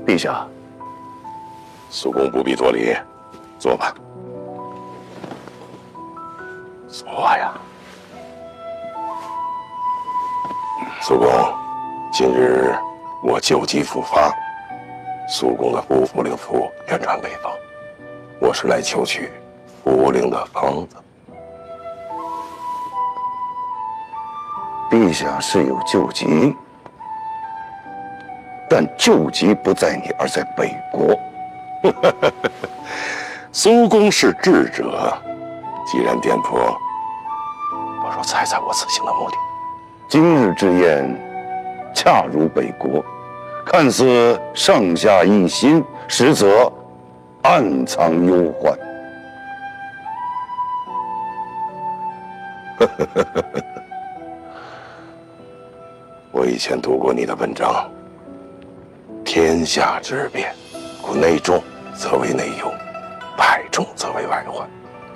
陛下， 苏公不必多礼，坐吧。坐呀。苏公，今日我旧疾复发，苏公的不服令符远传北方，我是来求取符令的方子。 陛下是有救急，但救急不在你，而在北国。 苏公是智者，既然颠覆，不如猜猜我此行的目的。 今日之宴，恰如北国，看似上下一心，实则暗藏忧患。 我以前读过你的文章，天下之变，故内重则为内忧，外重则为外患。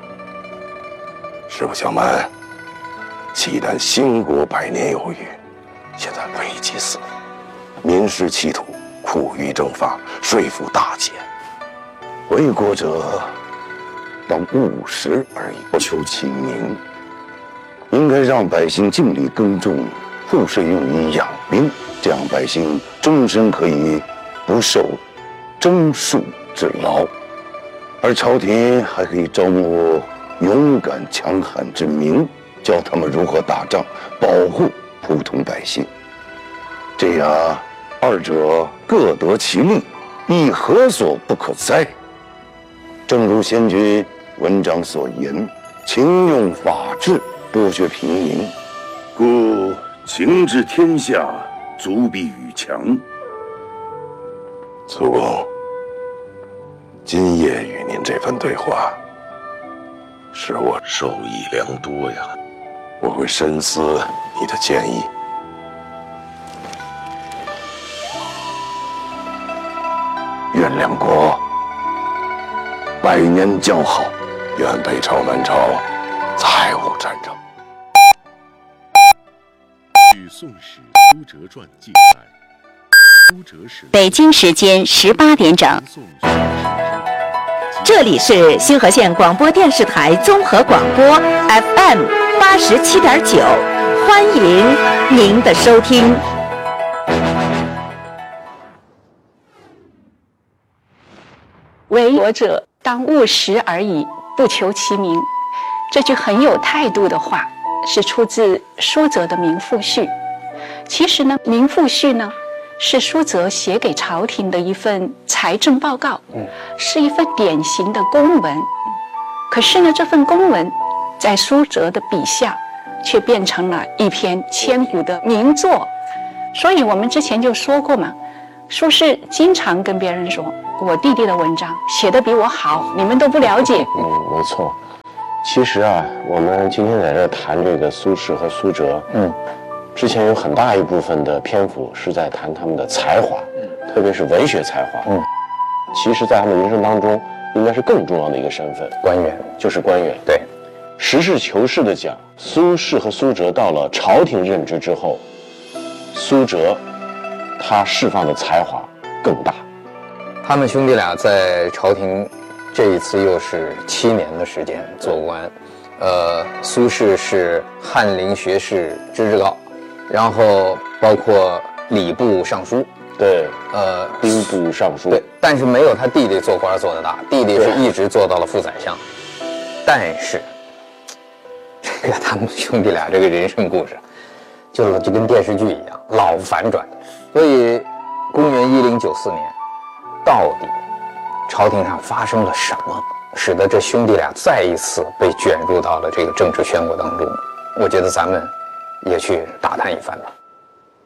实不相瞒，契丹兴国100年有余，现在危机四伏，民士企图苦于征伐，税负大减。 为国者当务实而已，不求其名。应该让百姓尽力耕种，赋税用于养兵，这样百姓终身可以不受征戍之劳，而朝廷还可以招募勇敢强悍之民，教他们如何打仗，保护普通百姓。这样二者各得其利，亦何所不可哉？正如先君文章所言，勤用法治，剥削平民，故情治天下，足比与强。 苏公，今夜与您这番对话，使我受益良多呀。我会深思你的建议。 愿两国百年交好， 愿北朝南朝再无战争。 据《宋史·苏辙传》记载，苏辙是北京时间18点整。 这里是新河县广播电视台综合广播 FM 87.9，欢迎您的收听。 为国者当务实而已，不求其名。这句很有态度的话，是出自苏辙的《民父序》。其实呢，《民父序》呢，是苏辙写给朝廷的一份财政报告，是一份典型的公文。可是呢，这份公文在苏辙的笔下，却变成了一篇千古的名作。所以我们之前就说过嘛，苏轼经常跟别人说，我弟弟的文章写得比我好，你们都不了解。 没错。其实啊，我们今天在这谈这个苏轼和苏辙，之前有很大一部分的篇幅是在谈他们的才华，特别是文学才华。其实，在他们人生当中，应该是更重要的一个身份，官员，就是官员。对，实事求是的讲，苏轼和苏辙到了朝廷任职之后，苏辙他释放的才华更大。 他们兄弟俩在朝廷这一次又是7年的时间做官，苏轼是翰林学士知制诰，然后包括礼部尚书， 对，兵部尚书， 对，但是没有他弟弟做官做得大，弟弟是一直做到了副宰相。但是，这个他们兄弟俩这个人生故事，就跟电视剧一样，老反转。所以，公元1094年，到底朝廷上发生了什么，使得这兄弟俩再一次被卷入到了这个政治漩涡当中？我觉得咱们也去打探一番吧。